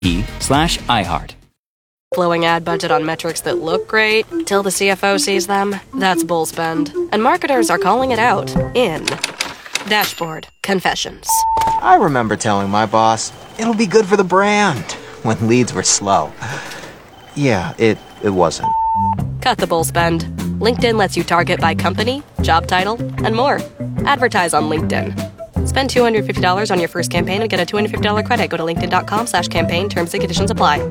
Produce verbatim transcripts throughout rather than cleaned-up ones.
slash iHeart. Flowing ad budget on metrics that look great till the C F O sees them. That's bull spend. And marketers are calling it out in Dashboard Confessions. I remember telling my boss, it'll be good for the brand, when leads were slow. Yeah, it, it wasn't. Cut the bull spend. LinkedIn lets you target by company, job title, and more. Advertise on LinkedIn. Spend two hundred fifty dollars on your first campaign and get a two hundred fifty dollars credit. Go to linkedin.com slash campaign. Terms and conditions apply.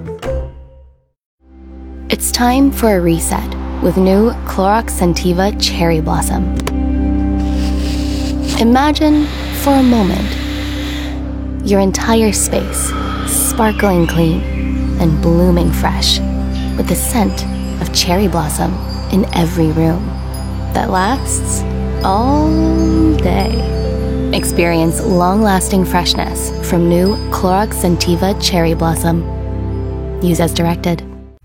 It's time for a reset with new Clorox Scentiva Cherry Blossom. Imagine, for a moment, your entire space sparkling clean and blooming fresh with the scent of cherry blossom in every room that lasts all day. Experience long-lasting freshness from new Clorox Scentiva Cherry Blossom. Use as directed.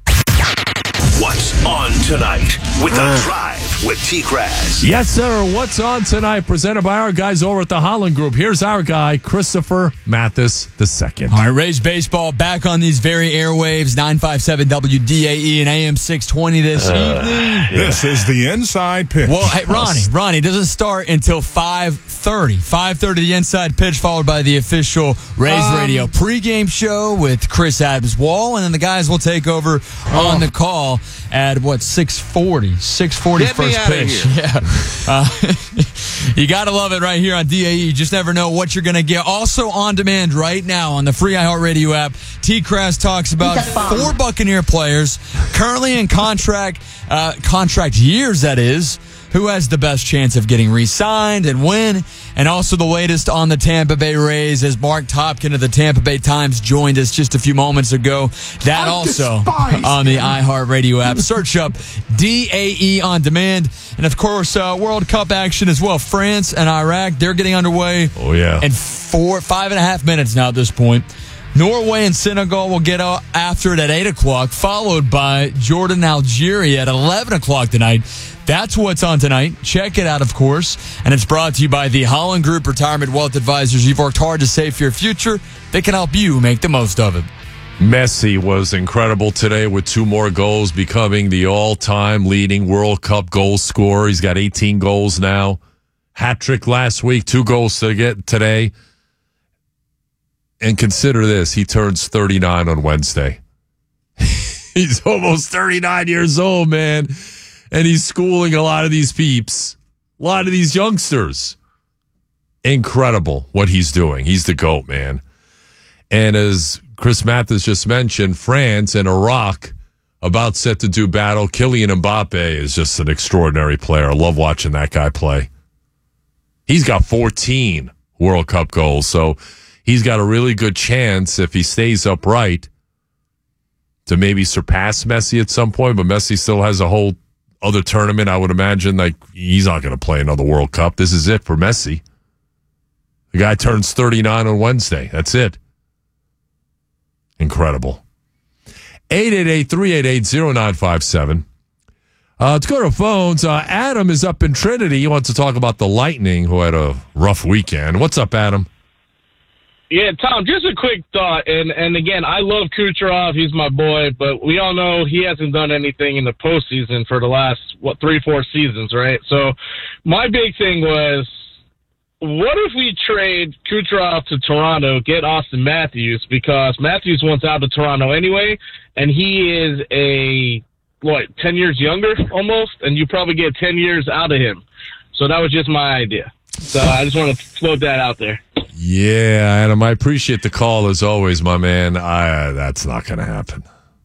What's on tonight with The Drive with T-Kraz? Yes, sir. What's on tonight? Presented by our guys over at the Holland Group. Here's our guy, Christopher Mathis the second. All right, Rays baseball back on these very airwaves, nine fifty-seven W D A E and A M six twenty this uh, evening. This is the Inside Pitch. Well, hey, Ronnie, Ronnie doesn't start until five thirty. five thirty, the Inside Pitch, followed by the official Rays um, Radio pregame show with Chris Adams-Wall, and then the guys will take over oh. on the call at, what, six forty? six forty first pitch. Yeah. Uh, you got to love it right here on D A E. You just never know what you're going to get. Also on demand right now on the free iHeartRadio app, T-Kraz talks about four Buccaneer players currently in contract, uh, contract years, that is, who has the best chance of getting re-signed and when, and also the latest on the Tampa Bay Rays as Mark Topkin of the Tampa Bay Times joined us just a few moments ago. That I also on the iHeartRadio app. Search up D A E on demand. And, of course, uh, World Cup action as well. France and Iraq, they're getting underway. Oh, yeah. In four, five and a half minutes now at this point. Norway and Senegal will get after it at eight o'clock, followed by Jordan and Algeria at eleven o'clock tonight. That's what's on tonight. Check it out, of course. And it's brought to you by the Holland Group Retirement Wealth Advisors. You've worked hard to save for your future. They can help you make the most of it. Messi was incredible today with two more goals, becoming the all-time leading World Cup goal scorer. He's got eighteen goals now. Hat-trick last week, two goals to get today. And consider this, he turns thirty-nine on Wednesday. He's almost thirty-nine years old, man. And he's schooling a lot of these peeps, a lot of these youngsters. Incredible what he's doing. He's the GOAT, man. And as Chris Mathis just mentioned, France and Iraq about set to do battle. Kylian Mbappe is just an extraordinary player. I love watching that guy play. He's got fourteen World Cup goals, so he's got a really good chance, if he stays upright, to maybe surpass Messi at some point. But Messi still has a whole other tournament. I would imagine like he's not going to play another World Cup. This is it for Messi. The guy turns thirty-nine on Wednesday. That's it. Incredible. eight eight eight, three eight eight, zero nine five seven. Uh, let's go to phones. Uh, Adam is up in Trinity. He wants to talk about the Lightning, who had a rough weekend. What's up, Adam? Yeah, Tom, just a quick thought. And, and again, I love Kucherov. He's my boy. But we all know he hasn't done anything in the postseason for the last, what, three, four seasons, right? So my big thing was, what if we trade Kucherov to Toronto, get Austin Matthews, because Matthews wants out of Toronto anyway, and he is a, what, ten years younger almost, and you probably get ten years out of him. So that was just my idea. So I just want to float that out there. Yeah, Adam, I appreciate the call as always, my man. I, that's not going to happen.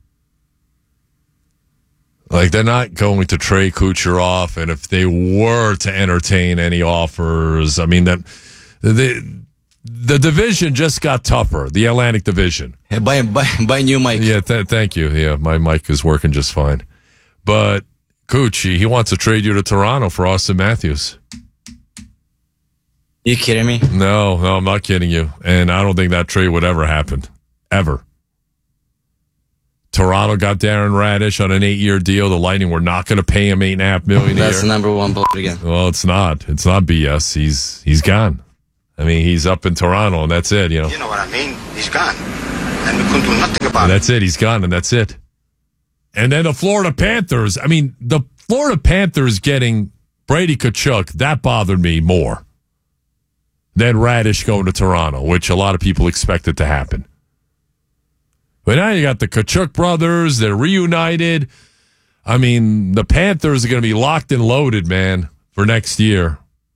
Like, they're not going to trade Kucherov, and if they were to entertain any offers, I mean, that the the division just got tougher, the Atlantic Division. Hey, buy, buy, buy new mic. Yeah, th- thank you. Yeah, my mic is working just fine. But Kuchi, he wants to trade you to Toronto for Austin Matthews. You kidding me? No, no, I'm not kidding you. And I don't think that trade would ever happen. Ever. Toronto got Darren Radish on an eight-year deal. The Lightning were not going to pay him eight and a half million a year. That's the number one bullshit again. Well, it's not. It's not B S. He's he's gone. I mean, he's up in Toronto, and that's it. You know. You know what I mean? He's gone. and we couldn't do nothing about And it. that's it. He's gone, and that's it. And then the Florida Panthers. I mean, the Florida Panthers getting Brady Tkachuk, that bothered me more than Radish going to Toronto, which a lot of people expected to happen. But now you got the Tkachuk brothers. They're reunited. I mean, the Panthers are going to be locked and loaded, man, for next year.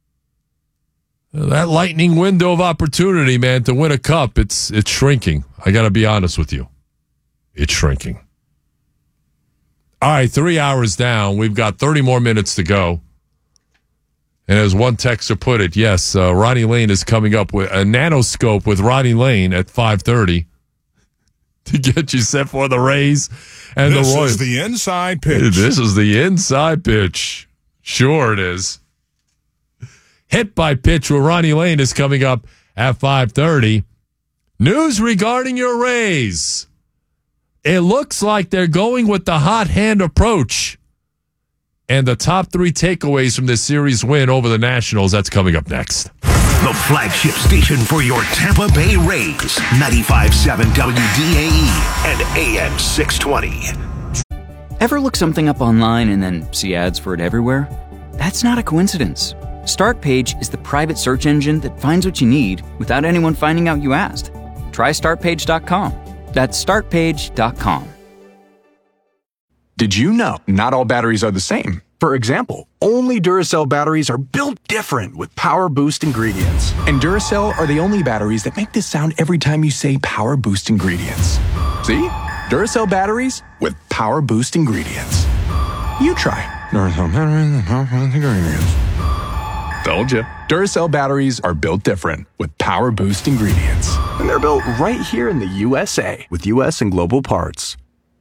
That lightning window of opportunity, man, to win a cup, it's it's shrinking. I got to be honest with you. It's shrinking. All right, three hours down. We've got thirty more minutes to go. And as one texter put it, yes, uh, Ronnie Lane is coming up with a nanoscope with Ronnie Lane at five thirty to get you set for the Rays and this the Royals. This is the inside pitch. This is the inside pitch. Sure it is. Hit by pitch with Ronnie Lane is coming up at five thirty. News regarding your Rays. It looks like they're going with the hot hand approach. And the top three takeaways from this series win over the Nationals, that's coming up next. The flagship station for your Tampa Bay Rays, ninety-five point seven W D A E and A M six twenty. Ever look something up online and then see ads for it everywhere? That's not a coincidence. Startpage is the private search engine that finds what you need without anyone finding out you asked. Try start page dot com. That's start page dot com. Did you know not all batteries are the same? For example, only Duracell batteries are built different with Power Boost ingredients. And Duracell are the only batteries that make this sound every time you say Power Boost ingredients. See? Duracell batteries with Power Boost ingredients. You try. Duracell batteries with Power Boost ingredients. Told you. Duracell batteries are built different with Power Boost ingredients. And they're built right here in the U S A with U S and global parts.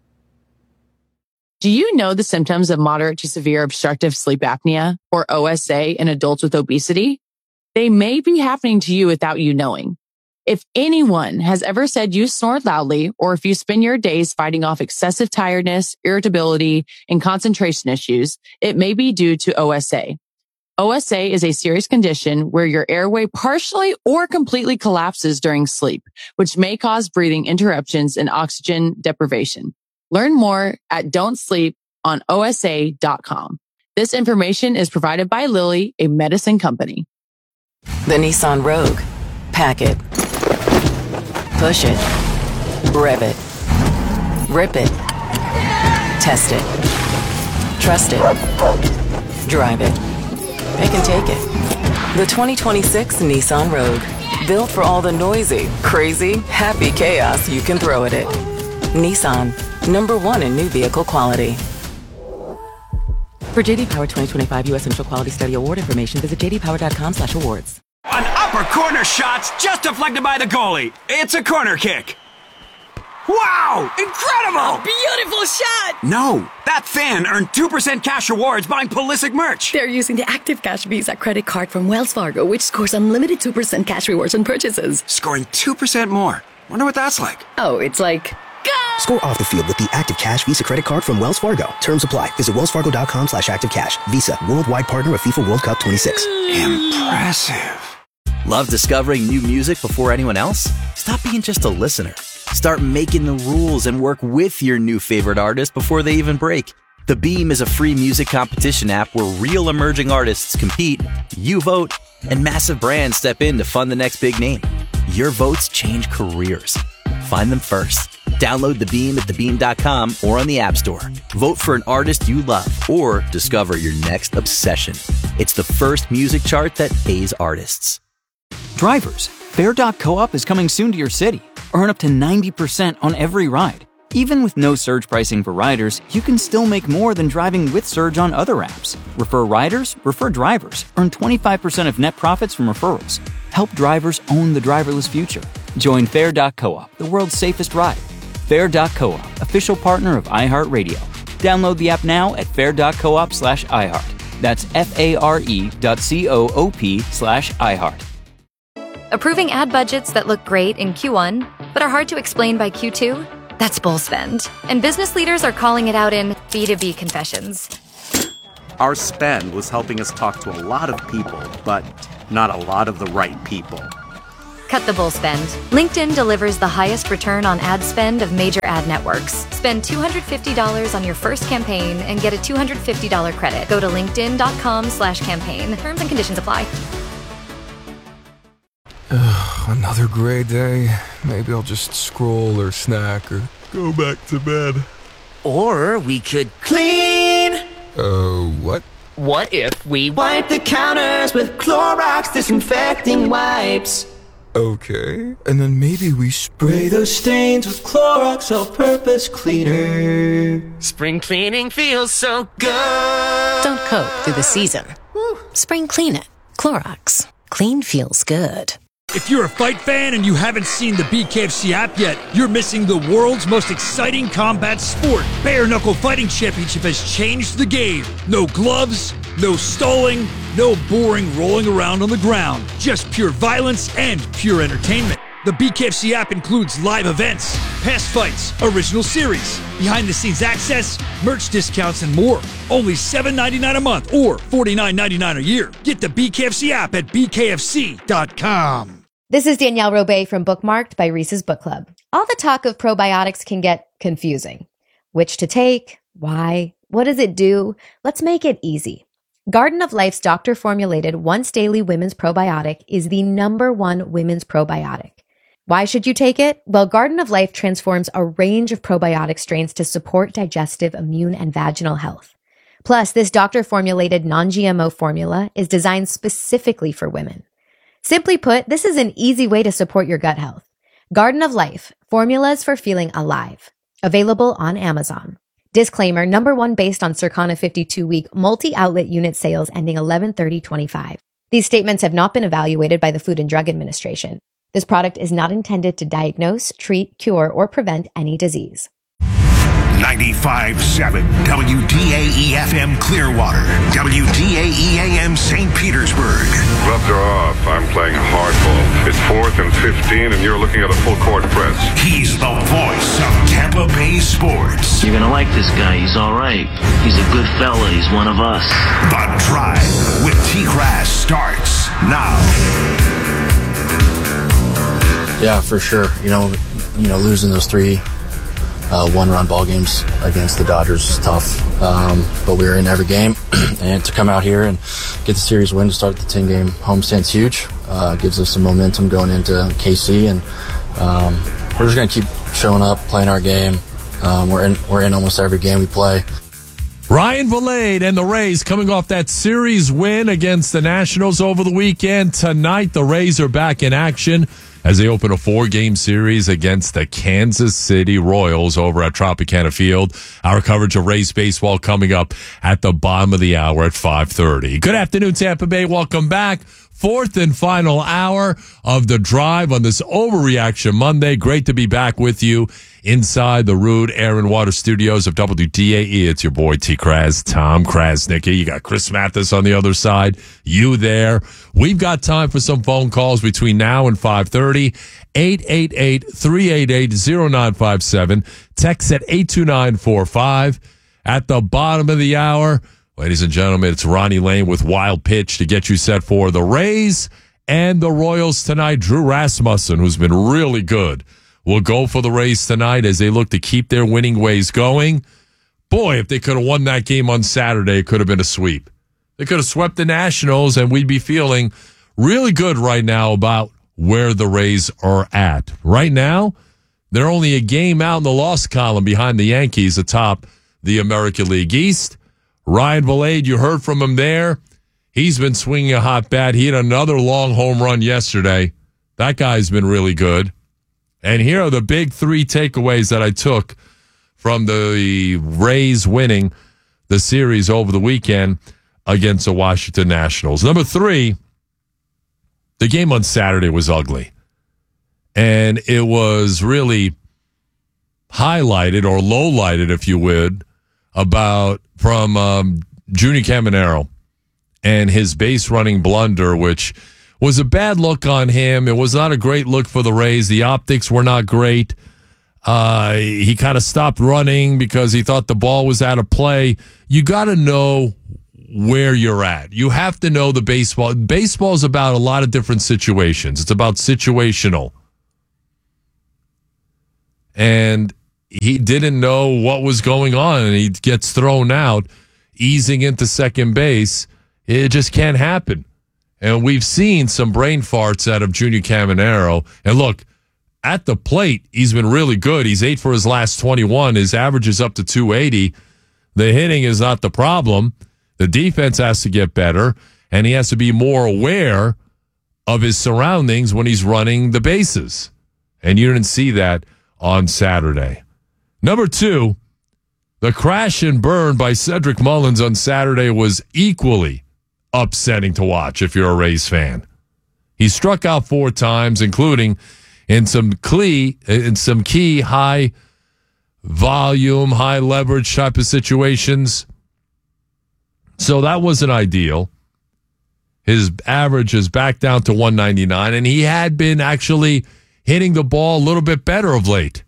Do you know the symptoms of moderate to severe obstructive sleep apnea, or O S A, in adults with obesity? They may be happening to you without you knowing. If anyone has ever said you snore loudly, or if you spend your days fighting off excessive tiredness, irritability, and concentration issues, it may be due to O S A. O S A is a serious condition where your airway partially or completely collapses during sleep, which may cause breathing interruptions and oxygen deprivation. Learn more at don't sleep on O S A dot com. This information is provided by Lilly, a medicine company. The Nissan Rogue. Pack it. Push it. Rev it. Rip it. Test it. Trust it. Drive it. Pick and take it. The twenty twenty-six Nissan Rogue. Built for all the noisy, crazy, happy chaos you can throw at it. Nissan. Number one in new vehicle quality. For J D Power twenty twenty-five U S Central Quality Study Award information, visit j d power dot com slash awards. An upper corner shot's just deflected by the goalie. It's a corner kick. Wow! Incredible! A beautiful shot! No, that fan earned two percent cash rewards buying Pulisic merch. They're using the Active Cash Visa credit card from Wells Fargo, which scores unlimited two percent cash rewards on purchases. Scoring two percent more. Wonder what that's like. Oh, it's like... Score off the field with the Active Cash Visa credit card from Wells Fargo. Terms apply. Visit wells fargo dot com slash active cash. Visa, worldwide partner of FIFA World Cup twenty-six. Impressive. Love discovering new music before anyone else? Stop being just a listener. Start making the rules and work with your new favorite artist before they even break. The Beam is a free music competition app where real emerging artists compete, you vote, and massive brands step in to fund the next big name. Your votes change careers. Find them first. Download The Beam at the beam dot com or on the App Store. Vote for an artist you love or discover your next obsession. It's the first music chart that pays artists. Drivers, Fare dot coop is coming soon to your city. Earn up to ninety percent on every ride. Even with no surge pricing for riders, you can still make more than driving with Surge on other apps. Refer riders, refer drivers. Earn twenty-five percent of net profits from referrals. Help drivers own the driverless future. Join Fare dot coop, the world's safest ride. Fare dot coop, official partner of iHeartRadio. Download the app now at fare dot coop slash iHeart. That's F-A-R-E dot C-O-O-P slash iHeart. Approving ad budgets that look great in Q one, but are hard to explain by Q two? That's bull spend. And business leaders are calling it out in B two B confessions. Our spend was helping us talk to a lot of people, but not a lot of the right people. cut the bull spend. LinkedIn delivers the highest return on ad spend of major ad networks. Spend two hundred fifty dollars on your first campaign and get a two hundred fifty dollars credit. Go to linkedin.com slash campaign. Terms and conditions apply. Ugh, another gray day. Maybe I'll just scroll or snack or go back to bed. Or we could clean. Uh, what? What if we wipe the counters with Clorox disinfecting wipes? Okay, and then maybe we spray those stains with Clorox all-purpose cleaner. Spring cleaning feels so good. Don't cope through the season. Spring clean it. Clorox. Clean feels good. If you're a fight fan and you haven't seen the B K F C app yet, you're missing the world's most exciting combat sport. Bare Knuckle Fighting Championship has changed the game. No gloves, no stalling, no boring rolling around on the ground. Just pure violence and pure entertainment. The B K F C app includes live events, past fights, original series, behind-the-scenes access, merch discounts, and more. Only seven dollars and ninety-nine cents a month or forty-nine dollars and ninety-nine cents a year. Get the B K F C app at b k f c dot com. This is Danielle Robay from Bookmarked by Reese's Book Club. All the talk of probiotics can get confusing. Which to take? Why? What does it do? Let's make it easy. Garden of Life's doctor-formulated once-daily women's probiotic is the number one women's probiotic. Why should you take it? Well, Garden of Life transforms a range of probiotic strains to support digestive, immune, and vaginal health. Plus, this doctor-formulated non-G M O formula is designed specifically for women. Simply put, this is an easy way to support your gut health. Garden of Life, formulas for feeling alive. Available on Amazon. Disclaimer, number one based on Circana fifty-two week multi-outlet unit sales ending eleven thirty twenty-five. These statements have not been evaluated by the Food and Drug Administration. This product is not intended to diagnose, treat, cure, or prevent any disease. ninety-five point seven W D A E F M Clearwater, W D A E A M Saint Petersburg. Gloves are off. I'm playing hardball. It's fourth and fifteen, and you're looking at a full court press. He's the voice of Tampa Bay sports. You're gonna like this guy. He's all right. He's a good fella. He's one of us. The Drive with T-Crass starts now. Yeah, for sure. You know, you know, losing those three uh, one-run ball games against the Dodgers is tough, um, but we were in every game, and to come out here and get the series win to start the ten-game homestand's huge. Uh, gives us some momentum going into K C, and um, we're just gonna keep showing up, playing our game. Um, we're in, we're in almost every game we play. Ryan Vilade and the Rays coming off that series win against the Nationals over the weekend. Tonight, the Rays are back in action as they open a four-game series against the Kansas City Royals over at Tropicana Field. Our coverage of Rays baseball coming up at the bottom of the hour at five thirty. Good afternoon, Tampa Bay. Welcome back. Fourth and final hour of the Drive on this Overreaction Monday. Great to be back with you inside the Rude Air and Water Studios of W D A E. It's your boy T. Kraz, Tom Krasnicki. You got Chris Mathis on the other side. You there. We've got time for some phone calls between now and five thirty. eight eight eight, three eight eight, zero nine five seven. Text at eight two nine four five. At the bottom of the hour, ladies and gentlemen, it's Ronnie Lane with Wild Pitch to get you set for the Rays and the Royals tonight. Drew Rasmussen, who's been really good, will go for the Rays tonight as they look to keep their winning ways going. Boy, if they could have won that game on Saturday, it could have been a sweep. They could have swept the Nationals, and we'd be feeling really good right now about where the Rays are at. Right now, they're only a game out in the loss column behind the Yankees atop the American League East. Ryan Vilade, you heard from him there. He's been swinging a hot bat. He had another long home run yesterday. That guy's been really good. And here are the big three takeaways that I took from the Rays winning the series over the weekend against the Washington Nationals. Number three, the game on Saturday was ugly. And it was really highlighted or low-lighted, if you would, about from um, Junior Caminero and his base running blunder, which was a bad look on him. It was not a great look for the Rays. The optics were not great. Uh, he kind of stopped running because he thought the ball was out of play. You got to know where you're at. You have to know the baseball. Baseball is about a lot of different situations. It's about situational. And he didn't know what was going on, and he gets thrown out, easing into second base. It just can't happen. And we've seen some brain farts out of Junior Caminero. And look, at the plate, he's been really good. He's eight for his last twenty-one. His average is up to two eighty. The hitting is not the problem. The defense has to get better, and he has to be more aware of his surroundings when he's running the bases. And you didn't see that on Saturday. Number two, the crash and burn by Cedric Mullins on Saturday was equally upsetting to watch if you're a Rays fan. He struck out four times, including in some key, in some key high volume, high leverage type of situations. So that wasn't ideal. His average is back down to one ninety-nine, and he had been actually hitting the ball a little bit better of late.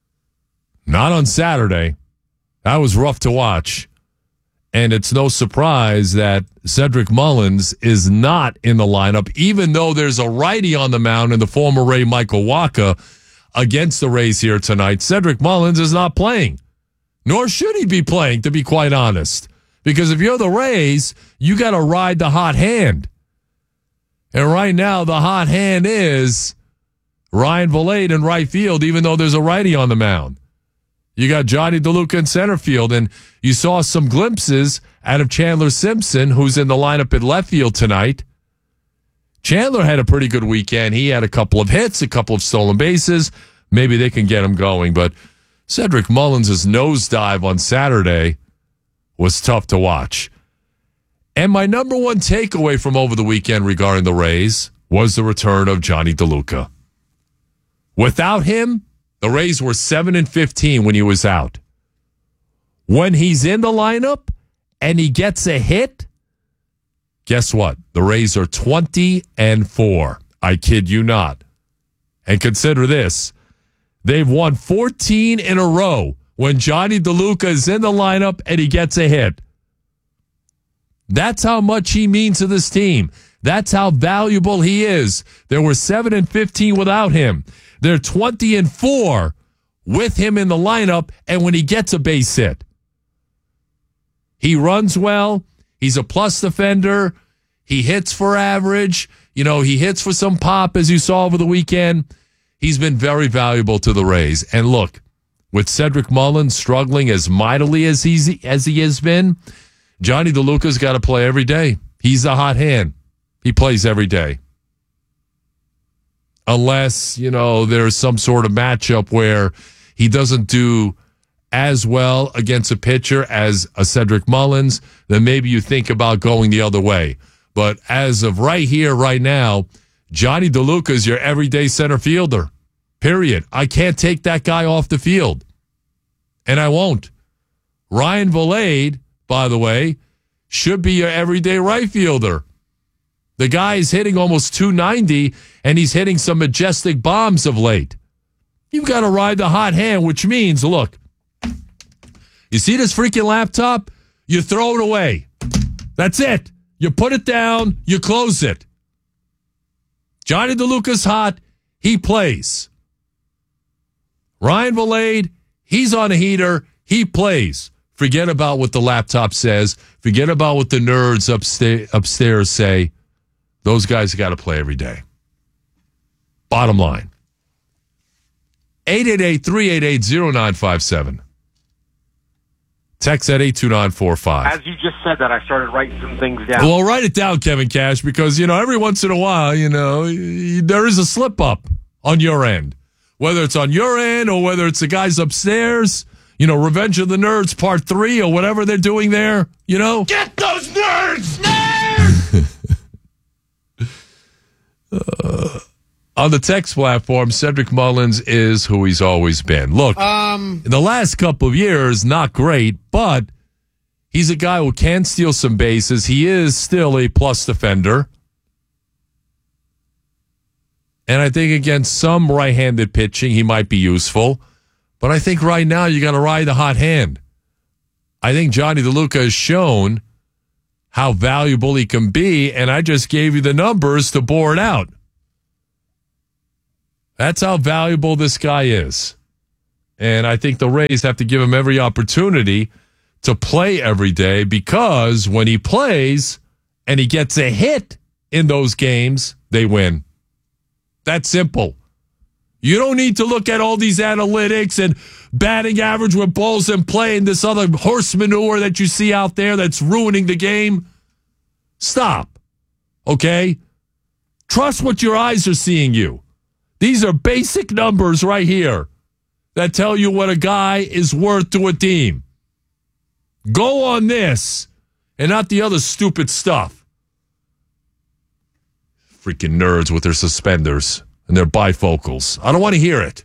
Not on Saturday. That was rough to watch. And it's no surprise that Cedric Mullins is not in the lineup, even though there's a righty on the mound in the former Ray Michael Wacha against the Rays here tonight. Cedric Mullins is not playing. Nor should he be playing, to be quite honest. Because if you're the Rays, you got to ride the hot hand. And right now, the hot hand is Ryan Vilade in right field, even though there's a righty on the mound. You got Johnny DeLuca in center field, and you saw some glimpses out of Chandler Simpson, who's in the lineup at left field tonight. Chandler had a pretty good weekend. He had a couple of hits, a couple of stolen bases. Maybe they can get him going. But Cedric Mullins' nosedive on Saturday was tough to watch. And my number one takeaway from over the weekend regarding the Rays was the return of Johnny DeLuca. Without him, the Rays were seven and fifteen when he was out. When he's in the lineup and he gets a hit, guess what? The Rays are twenty and four. I kid you not. And consider this. They've won fourteen in a row when Johnny DeLuca is in the lineup and he gets a hit. That's how much he means to this team. That's how valuable he is. There were seven and fifteen without him. They're twenty and four with him in the lineup, and when he gets a base hit. He runs well. He's a plus defender. He hits for average. You know, he hits for some pop, as you saw over the weekend. He's been very valuable to the Rays. And look, with Cedric Mullins struggling as mightily as he's, as he has been, Johnny DeLuca's got to play every day. He's a hot hand. He plays every day. Unless, you know, there's some sort of matchup where he doesn't do as well against a pitcher as a Cedric Mullins, then maybe you think about going the other way. But as of right here, right now, Johnny DeLuca is your everyday center fielder. Period. I can't take that guy off the field. And I won't. Ryan Vilade, by the way, should be your everyday right fielder. The guy is hitting almost two ninety, and he's hitting some majestic bombs of late. You've got to ride the hot hand, which means, look, you see this freaking laptop? You throw it away. That's it. You put it down, you close it. Johnny DeLuca's hot. He plays. Ryan Vilade, he's on a heater. He plays. Forget about what the laptop says. Forget about what the nerds upsta- upstairs say. Those guys got to play every day. Bottom line. eight eight eight, three eight eight, zero nine five seven. Text at eight two nine four five. As you just said that, I started writing some things down. Well, write it down, Kevin Cash, because, you know, every once in a while, you know, there is a slip up on your end. Whether it's on your end or whether it's the guys upstairs, you know, Revenge of the Nerds Part three or whatever they're doing there, you know. Get those nerds! Nerds! uh, on the text platform, Cedric Mullins is who he's always been. Look, um, in the last couple of years, not great, but he's a guy who can steal some bases. He is still a plus defender. And I think against some right-handed pitching, he might be useful. But I think right now you got to ride the hot hand. I think Johnny DeLuca has shown how valuable he can be, and I just gave you the numbers to bore it out. That's how valuable this guy is. And I think the Rays have to give him every opportunity to play every day, because when he plays and he gets a hit in those games, they win. That's simple. You don't need to look at all these analytics and batting average with balls in play and this other horse manure that you see out there that's ruining the game. Stop. Okay? Trust what your eyes are seeing you. These are basic numbers right here that tell you what a guy is worth to a team. Go on this and not the other stupid stuff. Freaking nerds with their suspenders and their bifocals. I don't want to hear it.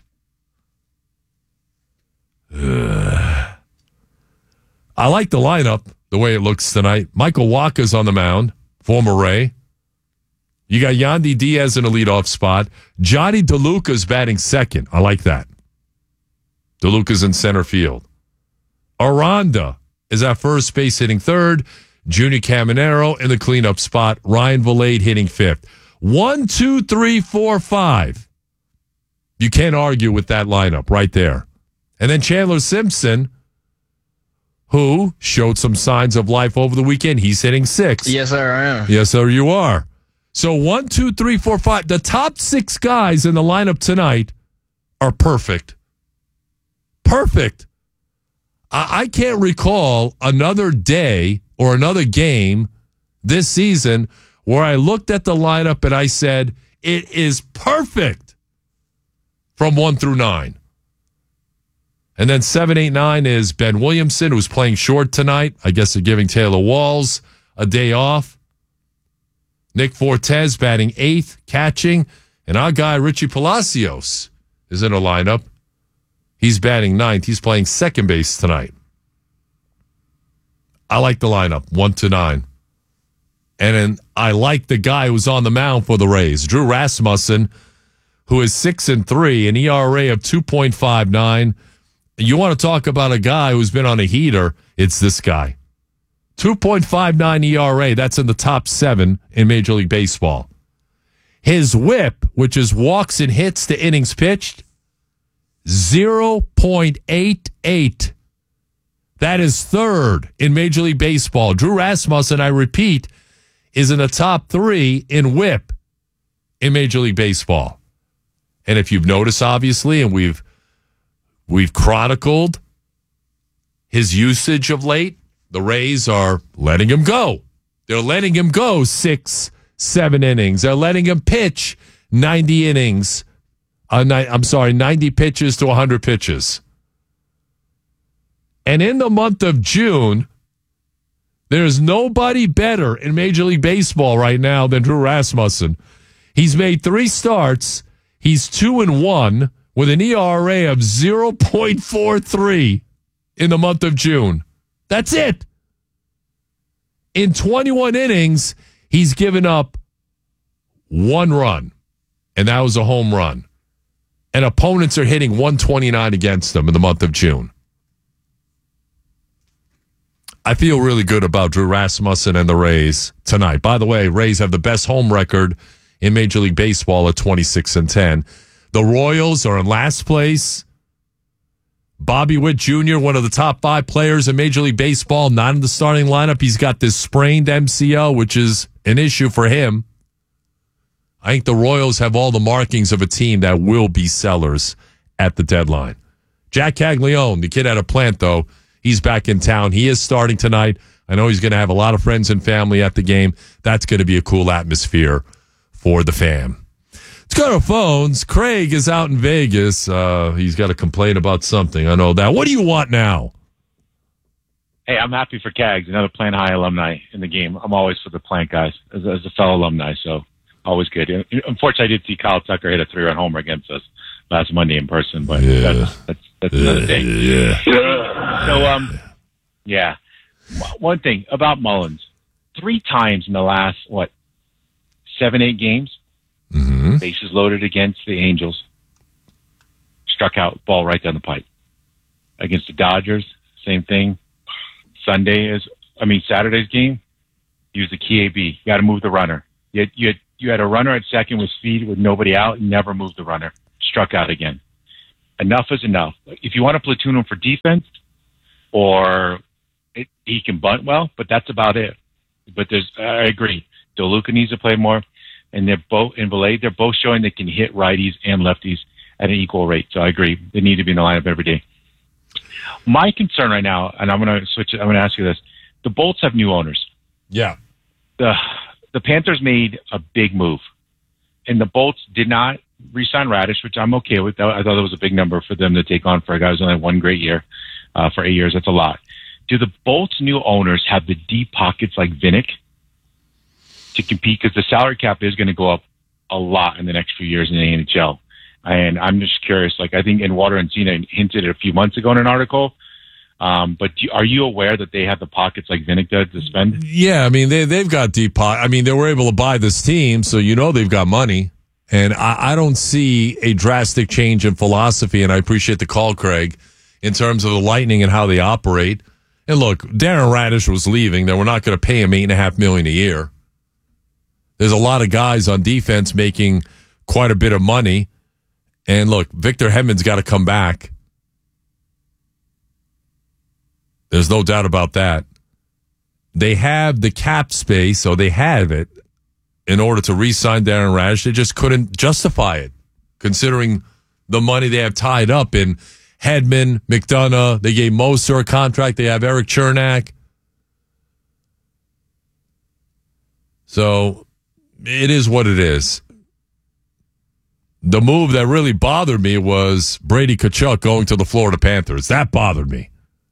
Ugh. I like the lineup, the way it looks tonight. Michael Wacha's on the mound, former Ray. You got Yandy Diaz in a leadoff spot. Johnny DeLuca's batting second. I like that. DeLuca's in center field. Aranda is at first base hitting third. Junior Caminero in the cleanup spot. Ryan Vilade hitting fifth. One, two, three, four, five. You can't argue with that lineup right there. And then Chandler Simpson, who showed some signs of life over the weekend. He's hitting six. Yes, sir, I am. Yes, sir, you are. So one, two, three, four, five. The top six guys in the lineup tonight are perfect. Perfect. I, I can't recall another day or another game this season where I looked at the lineup and I said, it is perfect from one through nine. And then seven, eight, nine is Ben Williamson, who's playing short tonight. I guess they're giving Taylor Walls a day off. Nick Fortes batting eighth, catching. And our guy, Richie Palacios, is in a lineup. He's batting ninth. He's playing second base tonight. I like the lineup, one to nine. And then I like the guy who's on the mound for the Rays, Drew Rasmussen, who is six and three, an E R A of two point five nine. You want to talk about a guy who's been on a heater? It's this guy. two point five nine E R A. That's in the top seven in Major League Baseball. His whip, which is walks and hits to innings pitched, zero point eight eight. That is third in Major League Baseball. Drew Rasmussen, I repeat, is in the top three in whip in Major League Baseball. And if you've noticed, obviously, and we've we've chronicled his usage of late, the Rays are letting him go. They're letting him go six, seven innings. They're letting him pitch ninety innings. Uh, ni- I'm sorry, ninety pitches to one hundred pitches. And in the month of June, there's nobody better in Major League Baseball right now than Drew Rasmussen. He's made three starts. He's two and one with an E R A of zero point four three in the month of June. That's it. In twenty-one innings, he's given up one run, and that was a home run. And opponents are hitting one twenty-nine against him in the month of June. I feel really good about Drew Rasmussen and the Rays tonight. By the way, Rays have the best home record in Major League Baseball at twenty-six and ten. The Royals are in last place. Bobby Witt Junior, one of the top five players in Major League Baseball, not in the starting lineup. He's got this sprained M C L, which is an issue for him. I think the Royals have all the markings of a team that will be sellers at the deadline. Jack Caglione, the kid out of Plant, though, he's back in town. He is starting tonight. I know he's going to have a lot of friends and family at the game. That's going to be a cool atmosphere for the fam. Let's go to phones. Craig is out in Vegas. Uh, he's got to complain about something. I know that. What do you want now? Hey, I'm happy for Cags, another Plant High alumni in the game. I'm always for the Plant guys as, as a fellow alumni, so always good. Unfortunately, I did see Kyle Tucker hit a three-run homer against us last Monday in person, but yeah. that's, that's, that's another thing. Yeah. So, um, yeah. One thing about Mullins. Three times in the last, what, seven, eight games, mm-hmm. bases loaded against the Angels, struck out, ball right down the pipe. Against the Dodgers, same thing. Sunday is, I mean, Saturday's game, He was the key A B. You got to move the runner. You had, you had you had a runner at second with speed with nobody out. You never moved the runner. Struck out again. Enough is enough. If you want to platoon him for defense, or it, he can bunt well, but that's about it. But there's, I agree. DeLuca needs to play more, and they're both in Valade. They're both showing they can hit righties and lefties at an equal rate. So I agree. They need to be in the lineup every day. My concern right now, and I'm going to switch it. I'm going to ask you this: the Bolts have new owners. Yeah. The the Panthers made a big move, and the Bolts did not re-sign Radish, which I'm okay with. I thought it was a big number for them to take on for a guy who's only had one great year. Uh, for eight years, that's a lot. Do the Bolts' new owners have the deep pockets like Vinnick to compete? Because the salary cap is going to go up a lot in the next few years in the N H L. And I'm just curious. Like I think Enwater and Cena hinted a few months ago in an article. Um, but do, are you aware that they have the pockets like Vinnick does to spend? Yeah, I mean they they've got deep pockets. I mean they were able to buy this team, so you know they've got money. And I, I don't see a drastic change in philosophy. And I appreciate the call, Craig, in terms of the Lightning and how they operate. And look, Darren Radish was leaving. Then we're not going to pay him eight and a half million a year. There's a lot of guys on defense making quite a bit of money. And look, Victor Hedman's got to come back. There's no doubt about that. They have the cap space, so they have it in order to re-sign Darren Radish. They just couldn't justify it, considering the money they have tied up in Hedman, McDonough. They gave Moser a contract. They have Eric Chernak. So it is what it is. The move that really bothered me was Brady Tkachuk going to the Florida Panthers. That bothered me.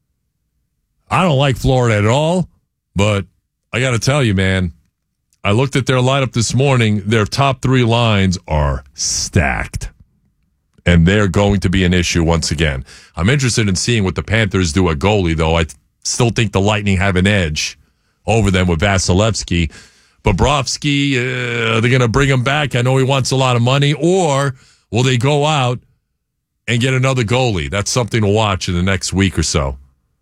I don't like Florida at all, but I got to tell you, man, I looked at their lineup this morning. Their top three lines are stacked. And they're going to be an issue once again. I'm interested in seeing what the Panthers do at goalie, though. I still think the Lightning have an edge over them with Vasilevsky. Bobrovsky, uh, are they going to bring him back? I know he wants a lot of money. Or will they go out and get another goalie? That's something to watch in the next week or so.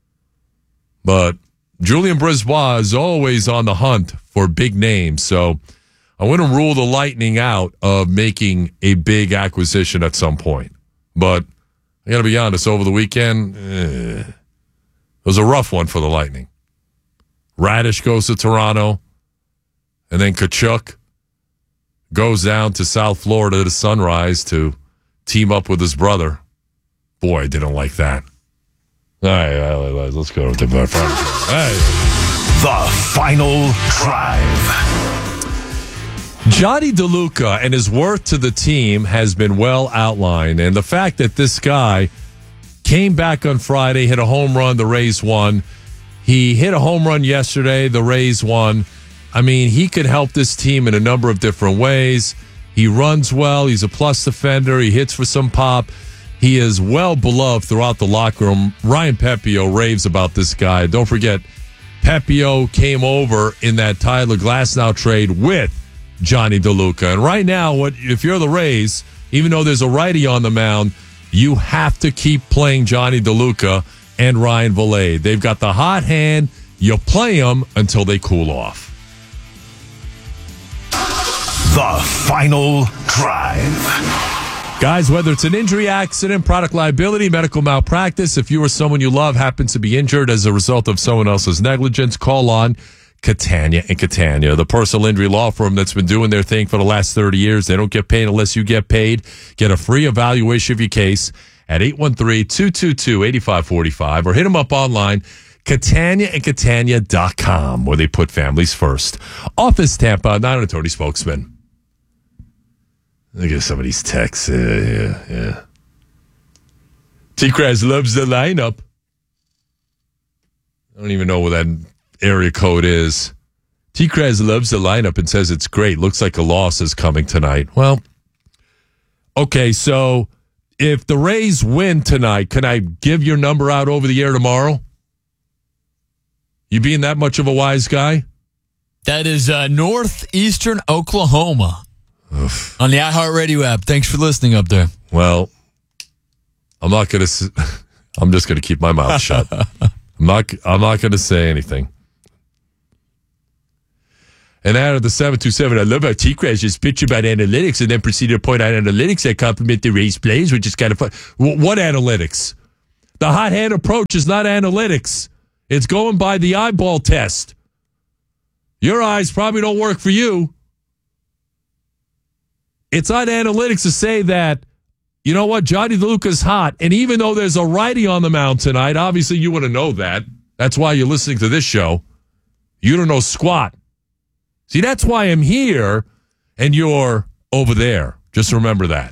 But Julien Brisebois is always on the hunt for big names. So I want to rule the Lightning out of making a big acquisition at some point. But I got to be honest, over the weekend, eh, it was a rough one for the Lightning. Radish goes to Toronto, and then Tkachuk goes down to South Florida to Sunrise to team up with his brother. Boy, I didn't like that. All right, all right let's go to the front. Hey. The Final Drive. Johnny DeLuca and his worth to the team has been well outlined. And the fact that this guy came back on Friday, hit a home run, the Rays won. He hit a home run yesterday, the Rays won. I mean, he could help this team in a number of different ways. He runs well. He's a plus defender. He hits for some pop. He is well beloved throughout the locker room. Ryan Pepio raves about this guy. Don't forget, Pepio came over in that Tyler Glasnow trade with Johnny DeLuca. And right now, what if you're the Rays, even though there's a righty on the mound, you have to keep playing Johnny DeLuca and Ryan Valade. They've got the hot hand. You play them until they cool off. The Final Drive. Guys, whether it's an injury, accident, product liability, medical malpractice, if you or someone you love happens to be injured as a result of someone else's negligence, call on Catania and Catania, the personal injury law firm that's been doing their thing for the last thirty years. They don't get paid unless you get paid. Get a free evaluation of your case at eight one three, two two two, eight five four five or hit them up online, Catania and Catania dot com, where they put families first. Office Tampa, non-attorney spokesman. Look at some of these texts. Yeah, yeah, yeah. T-Kraz loves the lineup. I don't even know what that area code is. T-Kraz loves the lineup and says it's great. Looks like a loss is coming tonight. Well, okay, so if the Rays win tonight, can I give your number out over the air tomorrow? You being that much of a wise guy? That is uh, northeastern Oklahoma. Oof. On the iHeartRadio app. Thanks for listening up there. Well, I'm not going to. I'm just going to keep my mouth shut. I'm not. I'm not going to say anything. And out of the seven two seven, I love how T-Crash just pitch about analytics and then proceeded to point out analytics that complement the race plays, which is kind of fun. W- what analytics? The hot hand approach is not analytics. It's going by the eyeball test. Your eyes probably don't work for you. It's not analytics to say that, you know what, Johnny DeLuca's hot. And even though there's a righty on the mound tonight, obviously you want to know that. That's why you're listening to this show. You don't know squat. See, that's why I'm here and you're over there. Just remember that.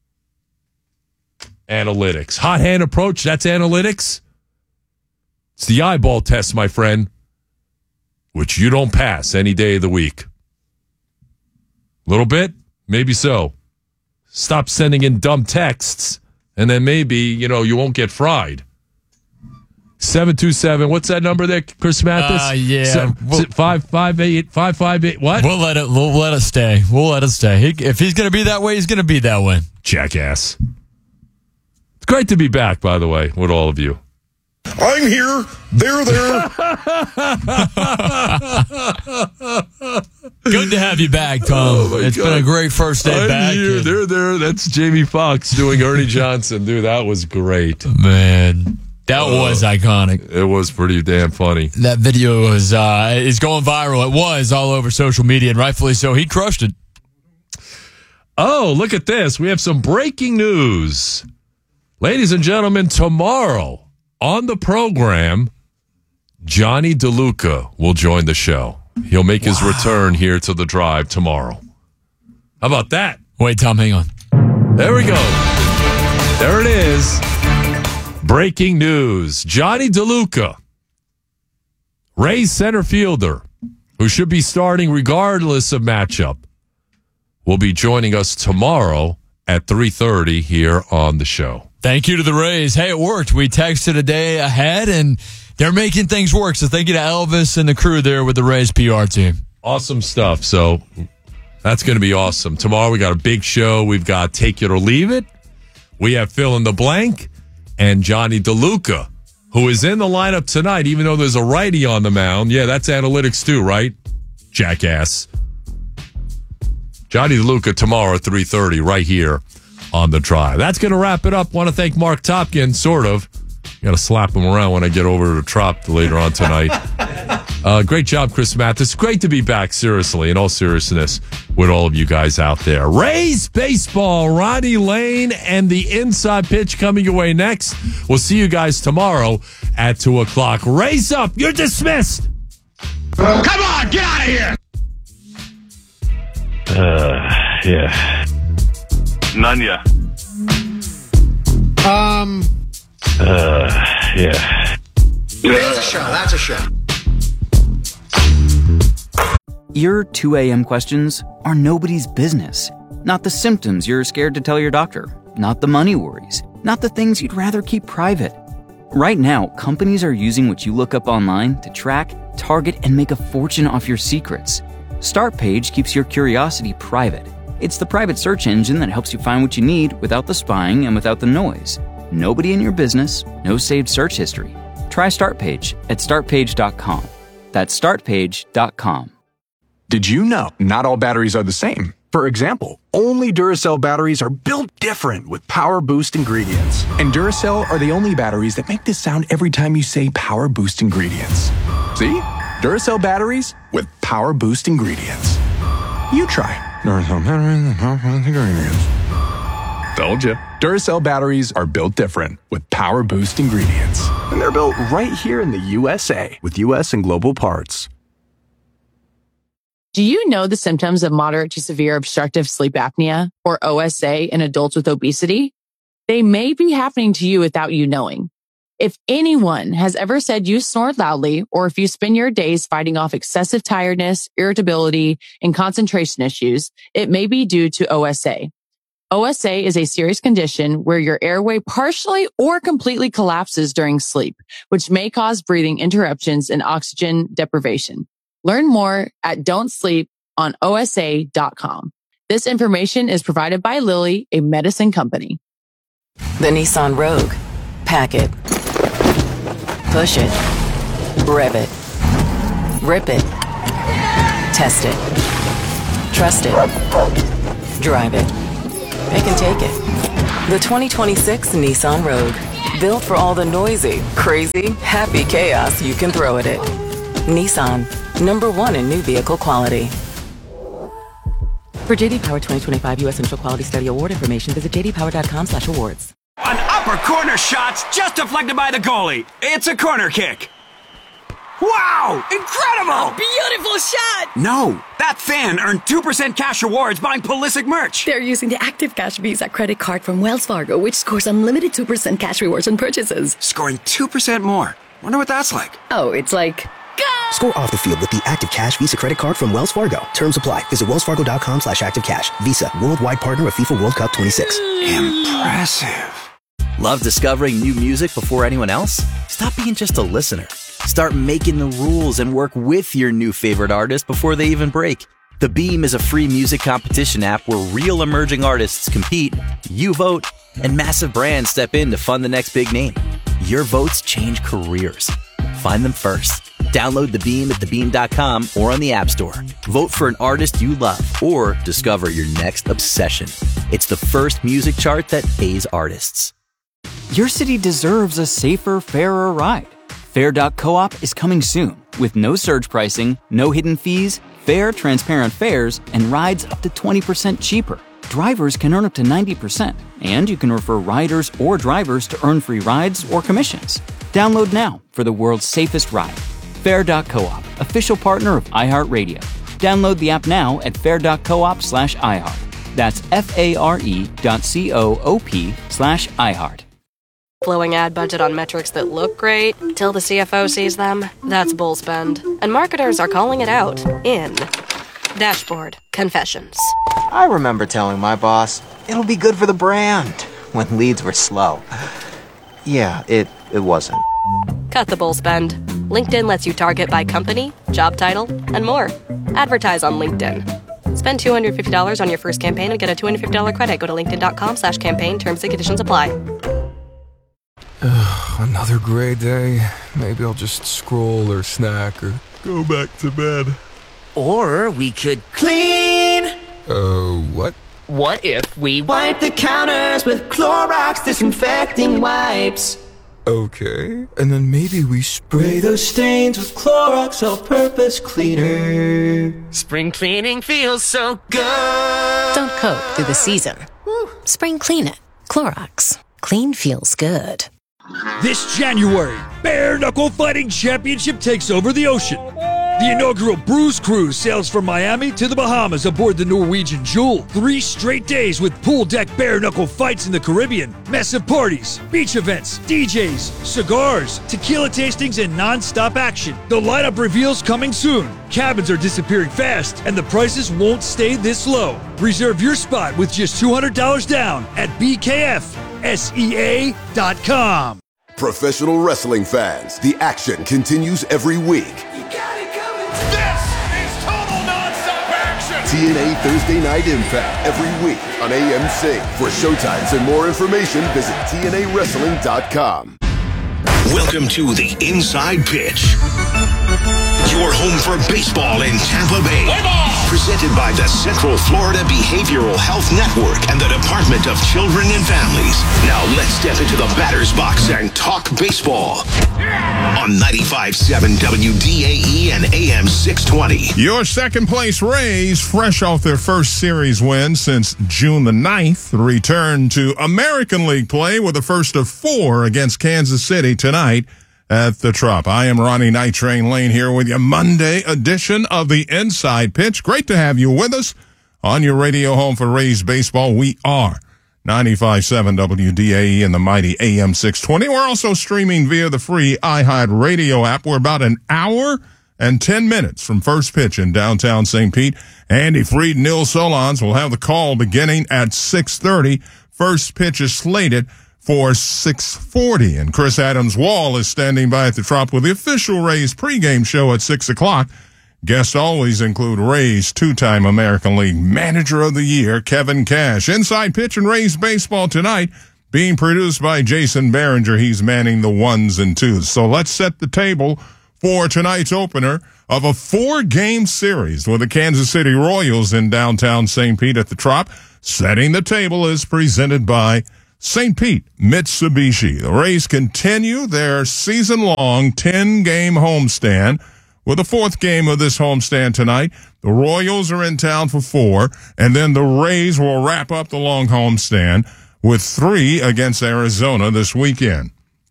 Analytics. Hot hand approach, that's analytics. It's the eyeball test, my friend, which you don't pass any day of the week. Little bit? Maybe so. Stop sending in dumb texts, and then maybe, you know, you won't get fried. seven two seven, what's that number there, Chris Mathis? Uh, yeah. Seven, we'll, five five eight, five five eight, what? We'll let it, we'll let it stay. We'll let it stay. He, if he's going to be that way, he's going to be that way. Jackass. It's great to be back, by the way, with all of you. I'm here. They're there. Good to have you back, Tom. Oh it's God. been a great first day I'm back. Here. And, they're there. That's Jamie Foxx doing Ernie Johnson. Dude, that was great. Man, that uh, was iconic. It was pretty damn funny. That video was uh, is going viral. It was all over social media, and rightfully so. He crushed it. Oh, look at this. We have some breaking news. Ladies and gentlemen, tomorrow on the program, Johnny DeLuca will join the show. He'll make wow. his return here to the Drive tomorrow. How about that? Wait, Tom, hang on. There we go. There it is. Breaking news. Johnny DeLuca, Rays center fielder, who should be starting regardless of matchup, will be joining us tomorrow at three thirty here on the show. Thank you to the Rays. Hey, it worked. We texted a day ahead, and they're making things work. So thank you to Elvis and the crew there with the Rays P R team. Awesome stuff. So that's going to be awesome. Tomorrow we got a big show. We've got Take It or Leave It. We have Fill in the Blank and Johnny DeLuca, who is in the lineup tonight, even though there's a righty on the mound. Yeah, that's analytics too, right? Jackass. Johnny DeLuca tomorrow at three thirty right here on the Drive. That's going to wrap it up. Want to thank Mark Topkin, sort of. Got to slap him around when I get over to Trop later on tonight. uh, great job, Chris Mathis. Great to be back, seriously, in all seriousness, with all of you guys out there. Rays baseball, Ronnie Lane and the inside pitch coming your way next. We'll see you guys tomorrow at two o'clock. Rays up. You're dismissed. Come on, get out of here. Uh, yeah. None yet. Um. Uh, yeah. That's a show. That's a show. Your two a.m. questions are nobody's business. Not the symptoms you're scared to tell your doctor. Not the money worries. Not the things you'd rather keep private. Right now, companies are using what you look up online to track, target, and make a fortune off your secrets. StartPage keeps your curiosity private. It's the private search engine that helps you find what you need without the spying and without the noise. Nobody in your business, no saved search history. Try StartPage at start page dot com. That's start page dot com. Did you know not all batteries are the same? For example, only Duracell batteries are built different with Power Boost ingredients. And Duracell are the only batteries that make this sound every time you say Power Boost ingredients. See? Duracell batteries with Power Boost ingredients. You try. Duracell batteries with Power Boost ingredients. Told you. Duracell batteries are built different with Power Boost ingredients. And they're built right here in the U S A with U S and global parts. Do you know the symptoms of moderate to severe obstructive sleep apnea, or O S A, in adults with obesity? They may be happening to you without you knowing. If anyone has ever said you snore loudly, or if you spend your days fighting off excessive tiredness, irritability, and concentration issues, it may be due to O S A. O S A is a serious condition where your airway partially or completely collapses during sleep, which may cause breathing interruptions and oxygen deprivation. Learn more at don't sleep on O S A dot com. This information is provided by Lilly, a medicine company. The Nissan Rogue. Pack it. Push it. Rev it. Rip it. Test it. Trust it. Drive it. They can take it. The twenty twenty-six Nissan Rogue. Built for all the noisy, crazy, happy chaos you can throw at it. Nissan. Number one in new vehicle quality. For J D Power twenty twenty-five U S Initial Quality Study Award information, visit j d power dot com slash awards. An upper corner shot's just deflected by the goalie. It's a corner kick. Wow! Incredible! A beautiful shot! No, that fan earned two percent cash rewards buying Pulisic merch. They're using the Active Cash Visa credit card from Wells Fargo, which scores unlimited two percent cash rewards on purchases. Scoring two percent more. Wonder what that's like. Oh, it's like... Score off the field with the Active Cash Visa credit card from Wells Fargo. Terms apply. Visit wellsfargo.com slash active cash. Visa, worldwide partner of FIFA World Cup twenty-six. Impressive. Love discovering new music before anyone else? Stop being just a listener. Start making the rules and work with your new favorite artist before they even break. The Beam is a free music competition app where real emerging artists compete, you vote, and massive brands step in to fund the next big name. Your votes change careers. Find them first. Download The Beam at the beam dot com or on the App Store. Vote for an artist you love or discover your next obsession. It's the first music chart that pays artists. Your city deserves a safer, fairer ride. Fair dot coop is coming soon with no surge pricing, no hidden fees, fair, transparent fares, and rides up to twenty percent cheaper. Drivers can earn up to ninety percent, and you can refer riders or drivers to earn free rides or commissions. Download now for the world's safest ride. Fair dot coop, official partner of iHeartRadio. Download the app now at fair dot coop slash iHeart. That's F-A-R-E dot C-O-O-P slash iHeart. Blowing ad budget on metrics that look great till the C F O sees them, that's bull spend. And marketers are calling it out in Dashboard Confessions. I remember telling my boss, it'll be good for the brand, when leads were slow. Yeah, it, it wasn't. Cut the bull spend. LinkedIn lets you target by company, job title, and more. Advertise on LinkedIn. Spend two hundred fifty dollars on your first campaign and get a two hundred fifty dollars credit. Go to linkedin.com slash campaign. Terms and conditions apply. Ugh, another gray day. Maybe I'll just scroll or snack or go back to bed. Or we could clean. Uh, what? What if we wipe the counters with Clorox disinfecting wipes? Okay, and then maybe we spray those stains with Clorox all-purpose cleaner. Spring cleaning feels so good. Don't cope through the season. Spring Clean It. Clorox. Clean feels good. This January, Bare Knuckle Fighting Championship takes over the ocean. The inaugural Bruise Cruise sails from Miami to the Bahamas aboard the Norwegian Jewel. Three straight days with pool deck bare knuckle fights in the Caribbean, massive parties, beach events, D Js, cigars, tequila tastings, and non-stop action. The lineup reveals coming soon. Cabins are disappearing fast, and the prices won't stay this low. Reserve your spot with just two hundred dollars down at B K F S E A dot com. Professional wrestling fans, the action continues every week. T N A Thursday Night Impact every week on A M Sync. For showtimes and more information, visit T N A wrestling dot com. Welcome to the Inside Pitch. Your home for baseball in Tampa Bay. Presented by the Central Florida Behavioral Health Network and the Department of Children and Families. Now let's step into the batter's box and talk baseball. On ninety-five point seven W D A E and A M six twenty. Your second place Rays, fresh off their first series win since June the ninth, return to American League play with the first of four against Kansas City tonight at the Trop. I am Ronnie Night Train Lane here with you. Monday edition of the Inside Pitch. Great to have you with us on your radio home for Rays baseball. We are ninety-five point seven W D A E and the mighty A M six twenty. We're also streaming via the free iHeart Radio app. We're about an hour and ten minutes from first pitch in downtown Saint Pete. Andy Freed and Neil Solondz will have the call beginning at six thirty. First pitch is slated for six forty. And Chris Adams-Wall is standing by at the Trop with the official Rays pregame show at six o'clock. Guests always include Rays two-time American League Manager of the Year, Kevin Cash. Inside Pitch and Rays baseball tonight being produced by Jason Behringer. He's manning the ones and twos. So let's set the table for tonight's opener of a four-game series with the Kansas City Royals in downtown Saint Pete at the Trop. Setting the table is presented by Saint Pete Mitsubishi. The Rays continue their season-long ten-game homestand with the fourth game of this homestand tonight. The Royals are in town for four, and then the Rays will wrap up the long homestand with three against Arizona this weekend.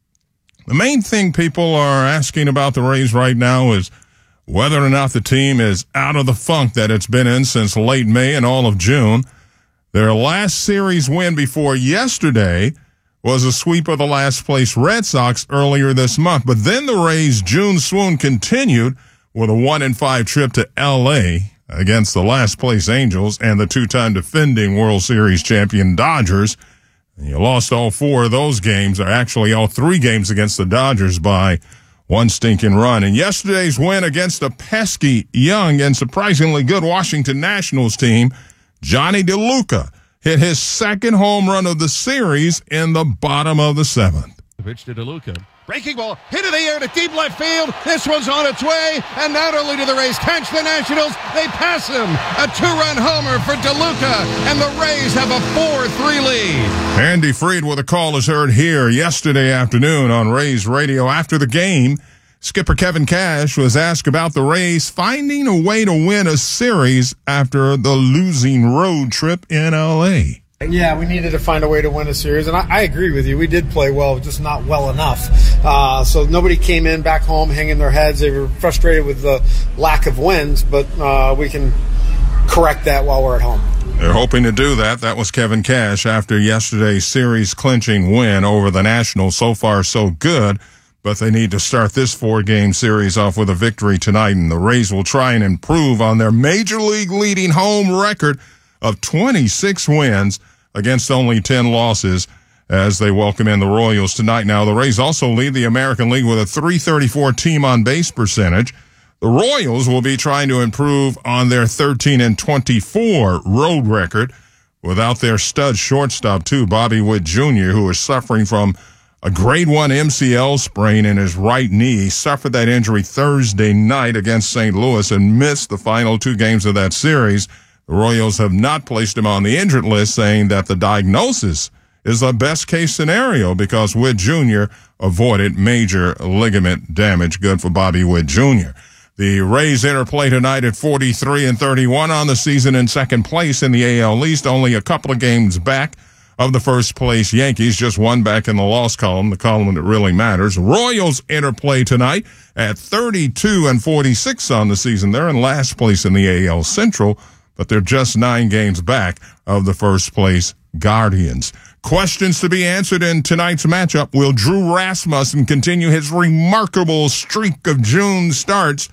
The main thing people are asking about the Rays right now is whether or not the team is out of the funk that it's been in since late May and all of June. Their last series win before yesterday was a sweep of the last-place Red Sox earlier this month. But then the Rays' June swoon continued with a one and five trip to L A against the last-place Angels and the two-time defending World Series champion Dodgers. And you lost all four of those games, or actually all three games against the Dodgers by one stinking run. And yesterday's win against a pesky, young, and surprisingly good Washington Nationals team, Johnny DeLuca hit his second home run of the series in the bottom of the seventh. The pitch to DeLuca. Breaking ball, hit in the air to deep left field. This one's on its way, and not only do the Rays catch the Nationals, they pass him. A two-run homer for DeLuca, and the Rays have a four three lead. Andy Freed with a call is heard here yesterday afternoon on Rays Radio. After the game, skipper Kevin Cash was asked about the Rays finding a way to win a series after the losing road trip in L A. Yeah, we needed to find a way to win a series, and I, I agree with you. We did play well, just not well enough. Uh, so nobody came in back home hanging their heads. They were frustrated with the lack of wins, but uh, we can correct that while we're at home. They're hoping to do that. That was Kevin Cash after yesterday's series-clinching win over the Nationals. So far, so good, but they need to start this four-game series off with a victory tonight, and the Rays will try and improve on their Major League leading home record of twenty-six wins against only ten losses as they welcome in the Royals tonight. Now, the Rays also lead the American League with a three thirty-four team on base percentage. The Royals will be trying to improve on their thirteen and twenty-four road record without their stud shortstop, too, Bobby Witt Junior, who is suffering from a grade one M C L sprain in his right knee. He suffered that injury Thursday night against Saint Louis and missed the final two games of that series. The Royals have not placed him on the injured list, saying that the diagnosis is the best-case scenario because Witt Junior avoided major ligament damage. Good for Bobby Witt Junior The Rays interplay tonight at forty-three and thirty-one on the season in second place in the A L East, only a couple of games back of the first-place Yankees, just one back in the loss column, the column that really matters. Royals interplay tonight at thirty-two and forty-six on the season. They're in last place in the A L Central, but they're just nine games back of the first-place Guardians. Questions to be answered in tonight's matchup. Will Drew Rasmussen continue his remarkable streak of June starts,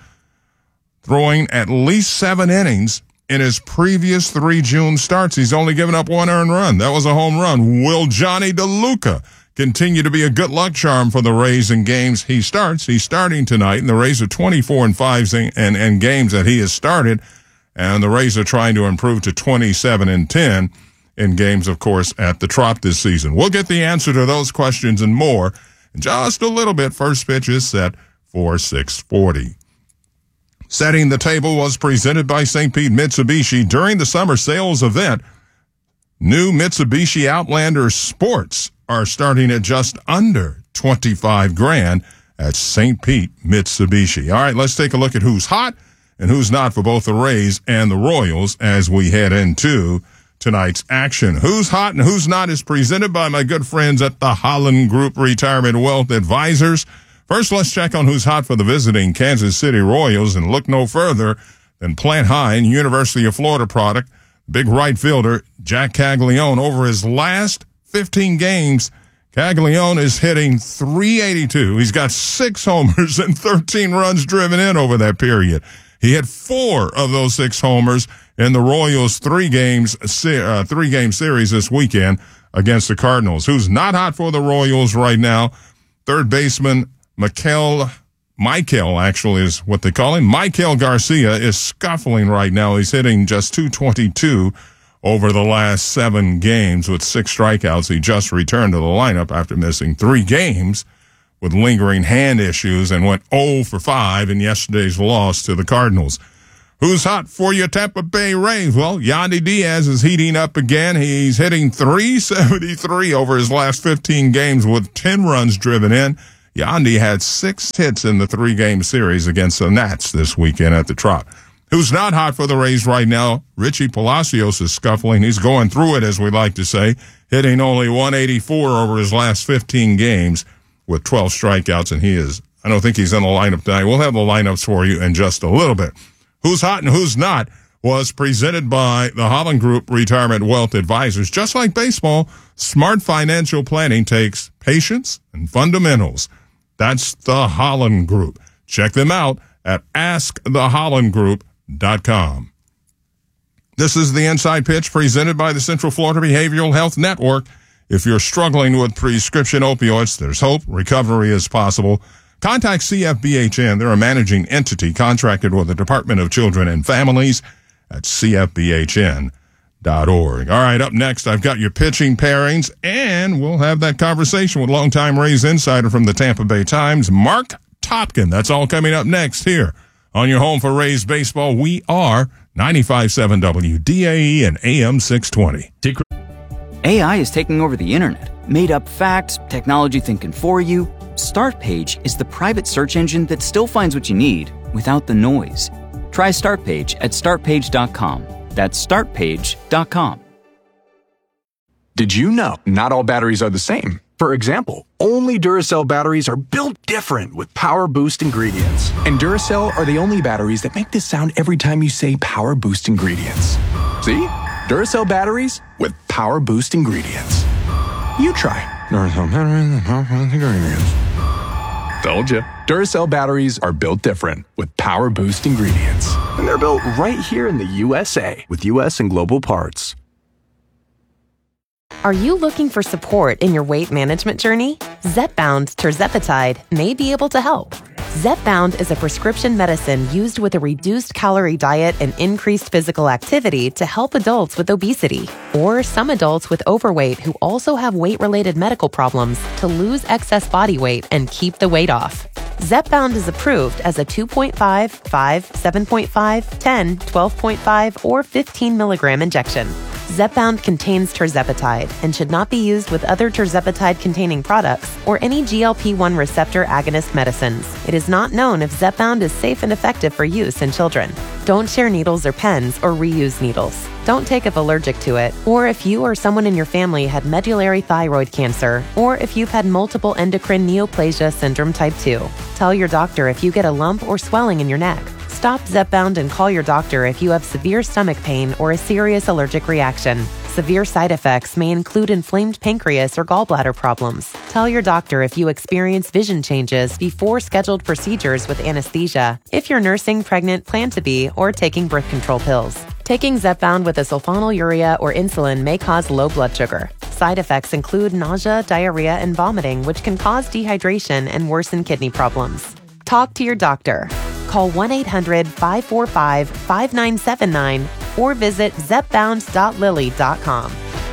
throwing at least seven innings in his previous three June starts? He's only given up one earned run. That was a home run. Will Johnny DeLuca continue to be a good luck charm for the Rays in games he starts? He's starting tonight, and the Rays are twenty-four and five and, and, and games that he has started. And the Rays are trying to improve to twenty-seven and ten in games, of course, at the Trop this season. We'll get the answer to those questions and more in just a little bit. First pitch is set for six forty. Setting the table was presented by Saint Pete Mitsubishi during the summer sales event. New Mitsubishi Outlander Sports are starting at just under twenty-five grand at Saint Pete Mitsubishi. All right, let's take a look at who's hot and who's not for both the Rays and the Royals as we head into tonight's action. Who's hot and who's not is presented by my good friends at the Holland Group Retirement Wealth Advisors. First, let's check on who's hot for the visiting Kansas City Royals and look no further than Plant High and University of Florida product, big right fielder Jack Caglione. Over his last fifteen games, Caglione is hitting three eighty-two. He's got six homers and thirteen runs driven in over that period. He had four of those six homers in the Royals' three games, uh, three game series this weekend against the Cardinals. Who's not hot for the Royals right now? Third baseman Michael, Michael actually is what they call him. Michael Garcia is scuffling right now. He's hitting just two twenty-two over the last seven games with six strikeouts. He just returned to the lineup after missing three games with lingering hand issues and went oh for five in yesterday's loss to the Cardinals. Who's hot for your Tampa Bay Rays? Well, Yandy Diaz is heating up again. He's hitting three seventy-three over his last fifteen games with ten runs driven in. Yandy had six hits in the three-game series against the Nats this weekend at the Trop. Who's not hot for the Rays right now? Richie Palacios is scuffling. He's going through it, as we like to say, hitting only one eighty-four over his last fifteen games with twelve strikeouts, and he is, I don't think he's in the lineup tonight. We'll have the lineups for you in just a little bit. Who's hot and who's not was presented by the Holland Group Retirement Wealth Advisors. Just like baseball, smart financial planning takes patience and fundamentals. That's the Holland Group. Check them out at ask the holland group dot com. This is the Inside Pitch presented by the Central Florida Behavioral Health Network. If you're struggling with prescription opioids, there's hope. Recovery is possible. Contact C F B H N. They're a managing entity contracted with the Department of Children and Families at c f b h n dot org. All right, up next, I've got your pitching pairings, and we'll have that conversation with longtime Rays insider from the Tampa Bay Times, Mark Topkin. That's all coming up next here on your home for Rays baseball. We are ninety-five point seven W D A E and A M six twenty. A I is taking over the internet. Made up facts, technology thinking for you. StartPage is the private search engine that still finds what you need without the noise. Try StartPage at start page dot com. That's start page dot com. Did you know not all batteries are the same? For example, only Duracell batteries are built different with Power Boost ingredients. And Duracell are the only batteries that make this sound every time you say Power Boost ingredients. See? Duracell batteries with Power Boost ingredients. You try. Duracell batteries with Power Boost ingredients. Told you. Duracell batteries are built different with Power Boost ingredients. And they're built right here in the U S A with U S and global parts. Are you looking for support in your weight management journey? Zepbound tirzepatide may be able to help. Zepbound is a prescription medicine used with a reduced calorie diet and increased physical activity to help adults with obesity, or some adults with overweight who also have weight-related medical problems to lose excess body weight and keep the weight off. Zepbound is approved as a two point five, five, seven point five, ten, twelve point five, or fifteen milligram injection. Zepbound contains tirzepatide and should not be used with other tirzepatide-containing products or any G L P one receptor agonist medicines. It is not known if Zepbound is safe and effective for use in children. Don't share needles or pens or reuse needles. Don't take if allergic to it, or if you or someone in your family had medullary thyroid cancer, or if you've had multiple endocrine neoplasia syndrome type two. Tell your doctor if you get a lump or swelling in your neck. Stop Zepbound and call your doctor if you have severe stomach pain or a serious allergic reaction. Severe side effects may include inflamed pancreas or gallbladder problems. Tell your doctor if you experience vision changes before scheduled procedures with anesthesia, if you're nursing, pregnant, plan to be, or taking birth control pills. Taking Zepbound with a sulfonylurea or insulin may cause low blood sugar. Side effects include nausea, diarrhea, and vomiting, which can cause dehydration and worsen kidney problems. Talk to your doctor. Call one eight hundred, five four five, five nine seven nine or visit zepbound dot lilly dot com.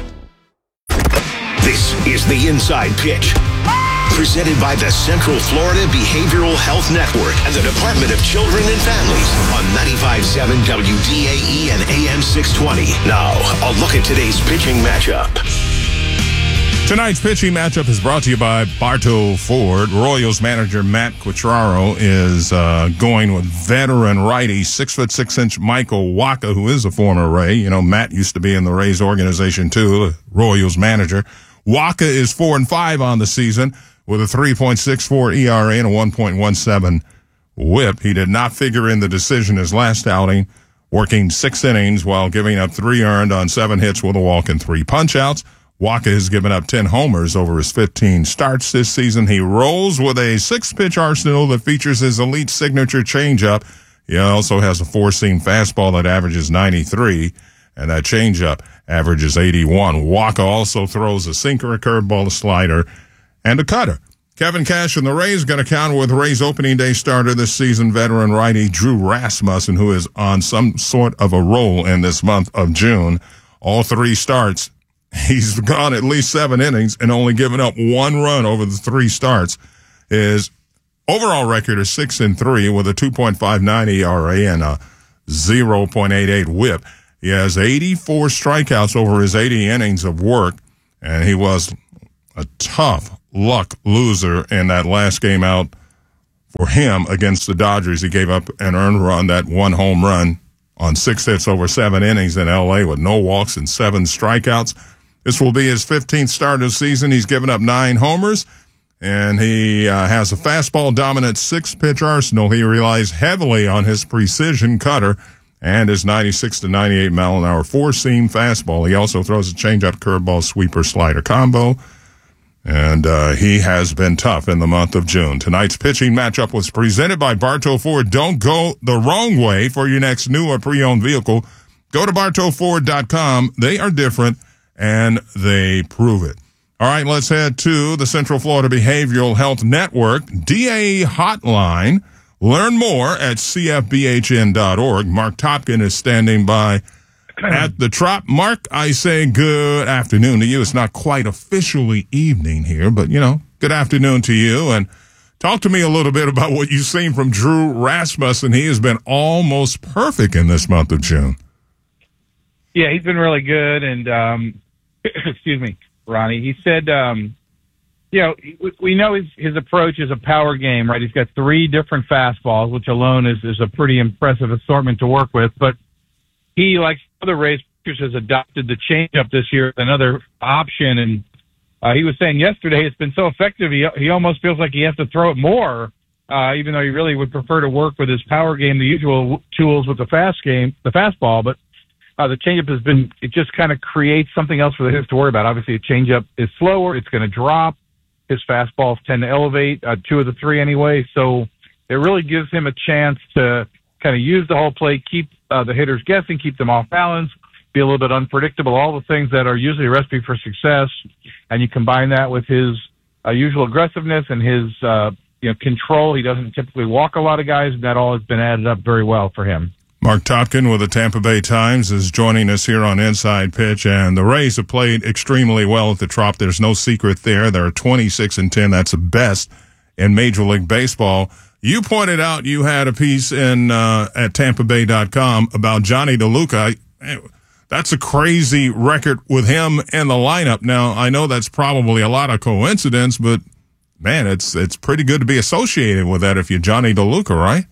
This is the Inside Pitch, presented by the Central Florida Behavioral Health Network and the Department of Children and Families on ninety-five point seven W D A E and A M six twenty. Now, a look at today's pitching matchup. Tonight's pitching matchup is brought to you by Bartow Ford. Royals manager Matt Quatraro is uh, going with veteran righty, six foot six inch Michael Wacha, who is a former Ray. You know, Matt used to be in the Rays organization too, Royals manager. Wacha is four and five on the season with a three point six four E R A and a one point one seven whip. He did not figure in the decision his last outing, working six innings while giving up three earned on seven hits with a walk and three punch-outs. Wacha has given up ten homers over his fifteen starts this season. He rolls with a six-pitch arsenal that features his elite signature changeup. He also has a four-seam fastball that averages ninety-three, and that changeup averages eighty-one. Wacha also throws a sinker, a curveball, a slider, and a cutter. Kevin Cash and the Rays going to counter with Rays opening day starter this season, veteran righty Drew Rasmussen, who is on some sort of a roll in this month of June. All three starts, he's gone at least seven innings and only given up one run over the three starts. His overall record is six and three with a two point five nine E R A and a zero point eight eight whip. He has eighty-four strikeouts over his eighty innings of work, and he was a tough luck loser in that last game out for him against the Dodgers. He gave up an earned run, that one home run on six hits over seven innings in L A with no walks and seven strikeouts. This will be his fifteenth start of the season. He's given up nine homers, and he uh, has a fastball-dominant six-pitch arsenal. He relies heavily on his precision cutter and his ninety-six to ninety-eight mile an hour four-seam fastball. He also throws a changeup, curveball, sweeper, slider combo. And uh, he has been tough in the month of June. Tonight's pitching matchup was presented by Bartow Ford. Don't go the wrong way for your next new or pre-owned vehicle. Go to bartow ford dot com. They are different, and they prove it. All right, let's head to the Central Florida Behavioral Health Network D A hotline. Learn more at c f b h n dot org. Mark Topkin is standing by at the Trop. Mark, I say good afternoon to you. It's not quite officially evening here, but, you know, good afternoon to you. And talk to me a little bit about what you've seen from Drew Rasmussen. He has been almost perfect in this month of June. Yeah, he's been really good. And, um, excuse me, Ronnie, he said, um, you know, we know his, his approach is a power game, right? He's got three different fastballs, which alone is, is a pretty impressive assortment to work with. But he, like other Rays pitchers, has adopted the changeup this year as another option. And uh, he was saying yesterday it's been so effective, he, he almost feels like he has to throw it more, uh, even though he really would prefer to work with his power game, the usual tools with the fast game, the fastball. But uh, the changeup has been, it just kind of creates something else for the hitters to worry about. Obviously, a changeup is slower. It's going to drop. His fastballs tend to elevate, uh, two of the three anyway. So it really gives him a chance to kind of use the whole plate, keep uh, the hitters guessing, keep them off balance, be a little bit unpredictable, all the things that are usually a recipe for success. And you combine that with his uh, usual aggressiveness and his uh, you know control. He doesn't typically walk a lot of guys, and that all has been added up very well for him. Mark Topkin with the Tampa Bay Times is joining us here on Inside Pitch, and the Rays have played extremely well at the Trop. There's no secret there. They're twenty-six and ten. That's the best in Major League Baseball. You pointed out you had a piece in uh, at tampa bay dot com about Johnny DeLuca. That's a crazy record with him in the lineup. Now, I know that's probably a lot of coincidence, but, man, it's it's pretty good to be associated with that if you're Johnny DeLuca, right?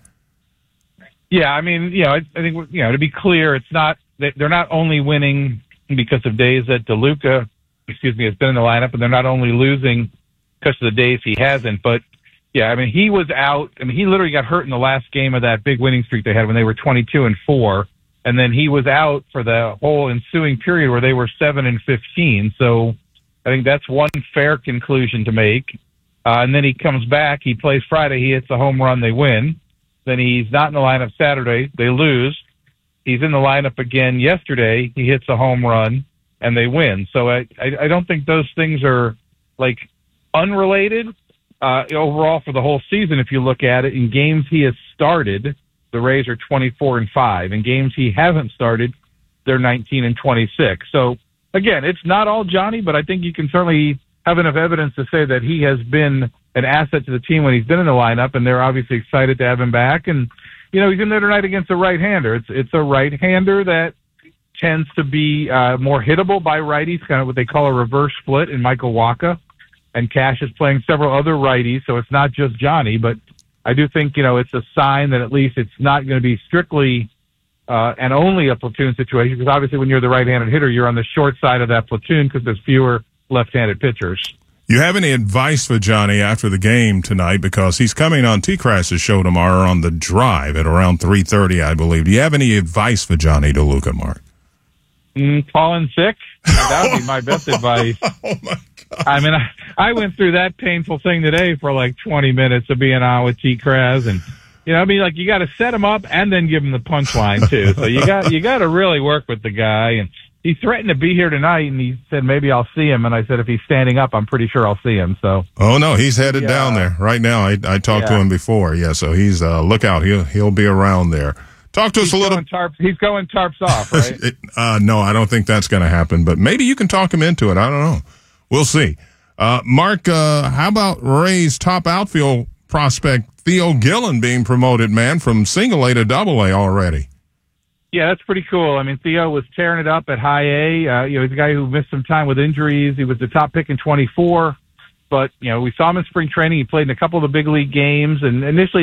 Yeah, I mean, you know, I, I think, you know, to be clear, it's not, they're not only winning because of days that DeLuca, excuse me, has been in the lineup, and they're not only losing because of the days he hasn't, but, yeah, I mean, he was out, I mean, he literally got hurt in the last game of that big winning streak they had when they were twenty-two and four, and then he was out for the whole ensuing period where they were seven and fifteen, so I think that's one fair conclusion to make, uh, and then he comes back, he plays Friday, he hits a home run, they win. Then he's not in the lineup Saturday. They lose. He's in the lineup again yesterday. He hits a home run, and they win. So I, I, I don't think those things are, like, unrelated uh, overall for the whole season. If you look at it, in games he has started, the Rays are twenty-four and five. In games he hasn't started, they're nineteen and twenty-six. So, again, it's not all Johnny, but I think you can certainly have enough evidence to say that he has been an asset to the team when he's been in the lineup, and they're obviously excited to have him back. And, you know, he's in there tonight against a right-hander. It's it's a right-hander that tends to be uh, more hittable by righties, kind of what they call a reverse split in Michael Wacha. And Cash is playing several other righties, so it's not just Johnny. But I do think, you know, it's a sign that at least it's not going to be strictly uh, and only a platoon situation, because obviously when you're the right-handed hitter, you're on the short side of that platoon because there's fewer left-handed pitchers. You have any advice for Johnny after the game tonight? Because he's coming on T-Crass's show tomorrow on The Drive at around three thirty, I believe. Do you have any advice for Johnny DeLuca, Mark? Mm, call in sick? That would be my best advice. Oh, my God. I mean, I, I went through that painful thing today for like twenty minutes of being on with T-Crass. And, you know, I mean, like, you got to set him up and then give him the punchline, too. So you got you got to really work with the guy. And he threatened to be here tonight, and he said maybe I'll see him. And I said if he's standing up, I'm pretty sure I'll see him. So. Oh no, he's headed yeah. down there right now. I I talked yeah. to him before. Yeah, so he's uh, look out. He'll he'll be around there. Talk to he's us a little. Going tarps, he's going tarps off, right? it, uh, no, I don't think that's going to happen. But maybe you can talk him into it. I don't know. We'll see. Uh, Mark, uh, how about Ray's top outfield prospect, Theo Gillen, being promoted, man, from single A to double A already? Yeah, that's pretty cool. I mean, Theo was tearing it up at high A. Uh, you know, he's a guy who missed some time with injuries. He was the top pick in twenty-four. But, you know, we saw him in spring training. He played in a couple of the big league games. And initially